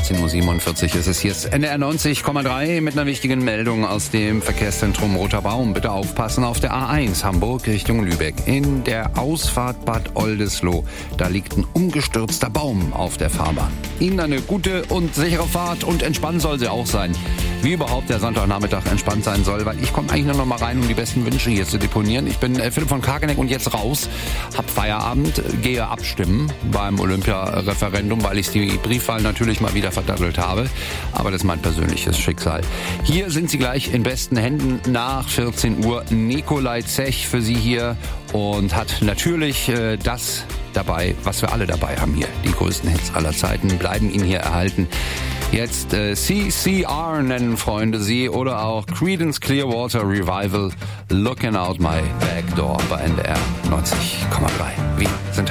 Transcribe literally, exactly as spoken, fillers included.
achtzehn Uhr siebenundvierzig ist es. Hier ist N D R neunzig Komma drei mit einer wichtigen Meldung aus dem Verkehrszentrum Roter Baum. Bitte aufpassen auf der A eins Hamburg Richtung Lübeck. In der Ausfahrt Bad Oldesloe, da liegt ein umgestürzter Baum auf der Fahrbahn. Ihnen eine gute und sichere Fahrt und entspannt soll sie auch sein. Wie überhaupt der Sonntagnachmittag entspannt sein soll, weil ich komme eigentlich nur noch mal rein, um die besten Wünsche hier zu deponieren. Ich bin äh, Philipp von Karkeneck und jetzt raus, hab Feierabend, gehe abstimmen beim Olympia-Referendum, weil ich die Briefwahl natürlich mal wieder verdattelt habe. Aber das ist mein persönliches Schicksal. Hier sind Sie gleich in besten Händen nach vierzehn Uhr. Nikolai Zech für Sie hier und hat natürlich äh, das dabei, was wir alle dabei haben hier. Die größten Hits aller Zeiten bleiben Ihnen hier erhalten. Jetzt äh, C C R nennen Freunde Sie oder auch Creedence Clearwater Revival Looking Out My Back Door bei N D R neunzig Komma drei. Wir sind